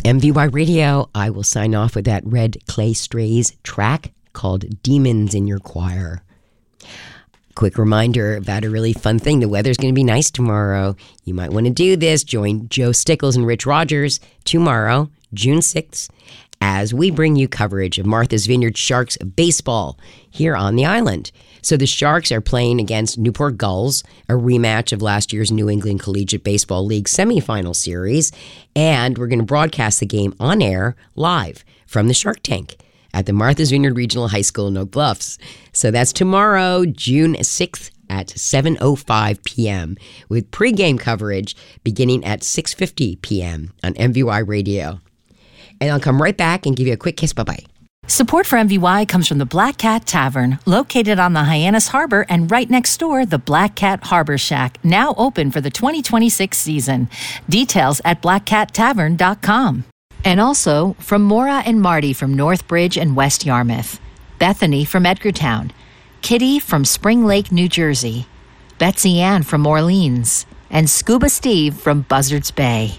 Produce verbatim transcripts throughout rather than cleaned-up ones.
M V Y Radio, I will sign off with that Red Clay Strays track called Demons in Your Choir. Quick reminder about a really fun thing. The weather's going to be nice tomorrow. You might want to do this. Join Joe Stickles and Rich Rogers tomorrow, June sixth, as we bring you coverage of Martha's Vineyard Sharks baseball here on the island. So the Sharks are playing against Newport Gulls, a rematch of last year's New England Collegiate Baseball League semifinal series, and we're going to broadcast the game on air live from the Shark Tank at the Martha's Vineyard Regional High School in Oak Bluffs. So that's tomorrow, June sixth at seven oh five p.m. with pregame coverage beginning at six fifty p.m. on M V Y Radio. And I'll come right back and give you a quick kiss. Bye-bye. Support for M V Y comes from the Black Cat Tavern, located on the Hyannis Harbor and right next door, the Black Cat Harbor Shack, now open for the twenty twenty-six season. Details at black cat tavern dot com. And also from Maura and Marty from Northbridge and West Yarmouth, Bethany from Edgartown, Kitty from Spring Lake, New Jersey, Betsy Ann from Orleans, and Scuba Steve from Buzzards Bay.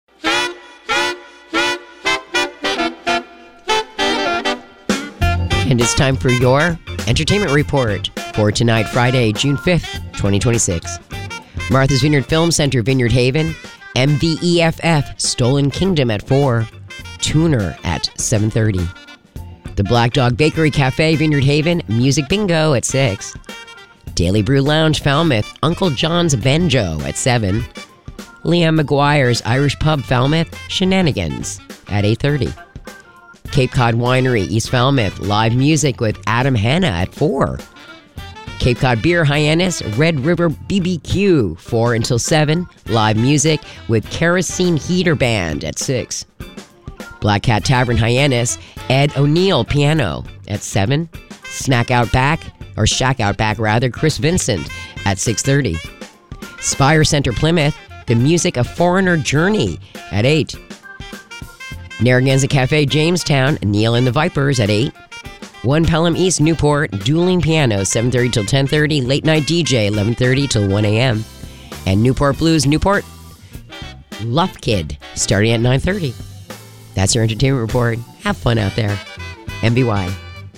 And it's time for your entertainment report for tonight, Friday, June fifth, twenty twenty-six. Martha's Vineyard Film Center, Vineyard Haven. M V E F F, Stolen Kingdom at four. Tuner at seven thirty. The Black Dog Bakery Cafe, Vineyard Haven. Music Bingo at six. Daily Brew Lounge, Falmouth. Uncle John's Banjo at seven. Liam McGuire's Irish Pub, Falmouth. Shenanigans at eight thirty. Cape Cod Winery, East Falmouth. Live music with Adam Hanna at four. Cape Cod Beer, Hyannis. Red River B B Q, four until seven. Live music with Kerosene Heater Band at six. Black Cat Tavern, Hyannis. Ed O'Neill, piano at seven. Snack Out Back, or Shack Out Back rather, Chris Vincent at six thirty. Spire Center, Plymouth. The music of Foreigner Journey at eight. Narragansett Cafe, Jamestown. Neil and the Vipers at eight. One Pelham East, Newport. Dueling Piano, seven thirty till ten thirty. Late Night D J, eleven thirty till one a.m. And Newport Blues, Newport. Luff Kid, starting at nine thirty. That's your entertainment report. Have fun out there. M V Y.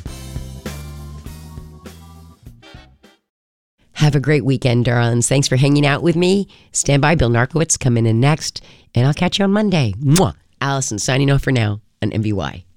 Have a great weekend, darlings. Thanks for hanging out with me. Stand by. Bill Narkowitz coming in next. And I'll catch you on Monday. Mwah. Allison signing off for now on M V Y.